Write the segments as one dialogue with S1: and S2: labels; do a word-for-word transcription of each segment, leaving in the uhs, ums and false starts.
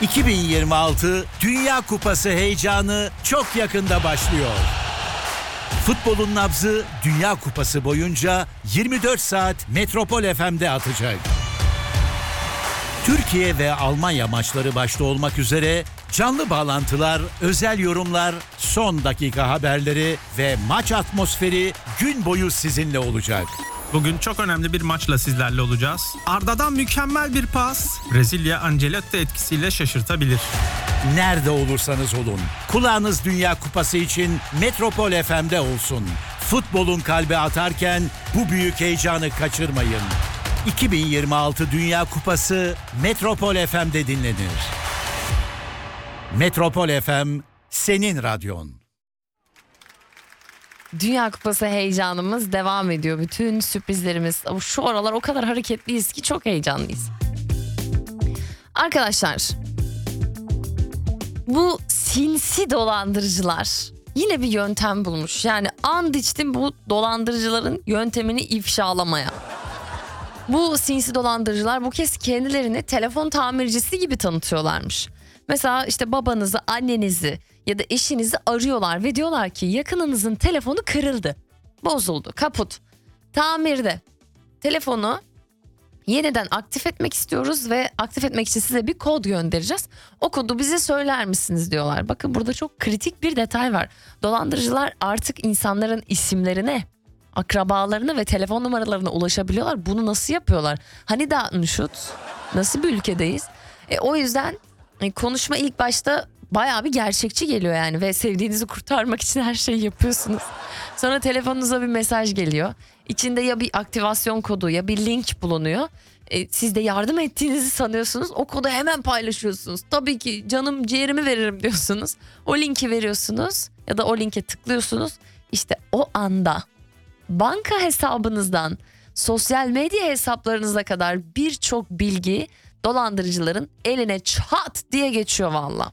S1: iki bin yirmi altı Dünya Kupası heyecanı çok yakında başlıyor. Futbolun nabzı Dünya Kupası boyunca yirmi dört saat Metropol F M'de atacak. Türkiye ve Almanya maçları başta olmak üzere canlı bağlantılar, özel yorumlar, son dakika haberleri ve maç atmosferi gün boyu sizinle olacak.
S2: Bugün çok önemli bir maçla sizlerle olacağız. Arda'dan mükemmel bir pas, Brezilya Ancelotti etkisiyle şaşırtabilir.
S1: Nerede olursanız olun, kulağınız Dünya Kupası için Metropol F M'de olsun. Futbolun kalbi atarken bu büyük heyecanı kaçırmayın. iki bin yirmi altı Dünya Kupası Metropol F M'de dinlenir. Metropol F M, senin radyon.
S3: Dünya Kupası heyecanımız devam ediyor. Bütün sürprizlerimiz. Şu aralar o kadar hareketliyiz ki çok heyecanlıyız. Arkadaşlar, bu sinsi dolandırıcılar yine bir yöntem bulmuş. Yani and içtim bu dolandırıcıların yöntemini ifşalamaya. Bu sinsi dolandırıcılar bu kez kendilerini telefon tamircisi gibi tanıtıyorlarmış. Mesela işte babanızı, annenizi ya da eşinizi arıyorlar ve diyorlar ki yakınınızın telefonu kırıldı, bozuldu, kaput, tamirde. Telefonu yeniden aktif etmek istiyoruz ve aktif etmek için size bir kod göndereceğiz. O kodu bize söyler misiniz diyorlar. Bakın burada çok kritik bir detay var. Dolandırıcılar artık insanların isimlerine, akrabalarına ve telefon numaralarına ulaşabiliyorlar. Bunu nasıl yapıyorlar? Hani daha nüşut? Nasıl bir ülkedeyiz? E, o yüzden e, konuşma ilk başta bayağı bir gerçekçi geliyor yani ve sevdiğinizi kurtarmak için her şeyi yapıyorsunuz. Sonra telefonunuza bir mesaj geliyor. İçinde ya bir aktivasyon kodu ya bir link bulunuyor. E, siz de yardım ettiğinizi sanıyorsunuz. O kodu hemen paylaşıyorsunuz. Tabii ki canım ciğerimi veririm diyorsunuz. O linki veriyorsunuz ya da o linke tıklıyorsunuz. İşte o anda banka hesabınızdan sosyal medya hesaplarınıza kadar birçok bilgi dolandırıcıların eline çat diye geçiyor valla.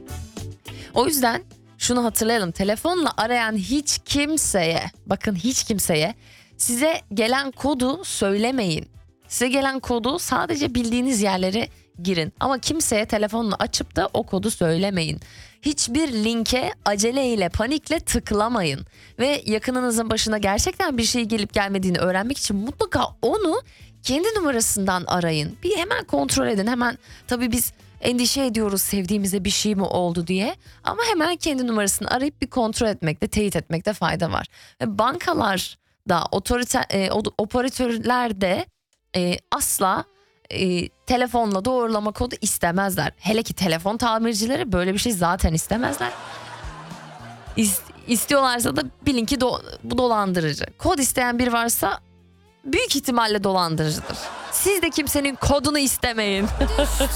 S3: O yüzden şunu hatırlayalım. Telefonla arayan hiç kimseye, bakın hiç kimseye size gelen kodu söylemeyin. Size gelen kodu sadece bildiğiniz yerlere girin. Ama kimseye telefonla açıp da o kodu söylemeyin. Hiçbir linke aceleyle, panikle tıklamayın. Ve yakınınızın başına gerçekten bir şey gelip gelmediğini öğrenmek için mutlaka onu kendi numarasından arayın. Bir hemen kontrol edin. Hemen tabii biz endişe ediyoruz sevdiğimize bir şey mi oldu diye. Ama hemen kendi numarasını arayıp bir kontrol etmekte, teyit etmekte fayda var. Ve bankalar da, otorite, e, operatörler de e, asla e, telefonla doğrulama kodu istemezler. Hele ki telefon tamircileri böyle bir şey zaten istemezler. İst, istiyorlarsa da bilin ki do, bu dolandırıcı. Kod isteyen biri varsa büyük ihtimalle dolandırıcıdır. Siz de kimsenin kodunu istemeyin.